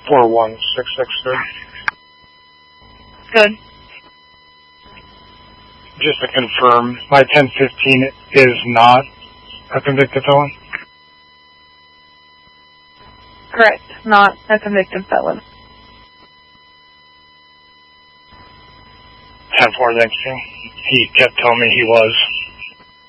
41663. Good. Just to confirm, my 1015 is not a convicted felon? Correct. Not a convicted felon. 10-4, thanks. He kept telling me he was.